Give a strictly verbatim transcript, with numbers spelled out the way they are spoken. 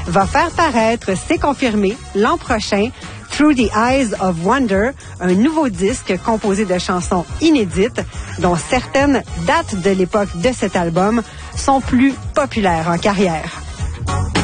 va faire paraître, c'est confirmé, l'an prochain, Through the Eyes of Wonder, un nouveau disque composé de chansons inédites, dont certaines datent de l'époque de cet album, sont plus populaires en carrière.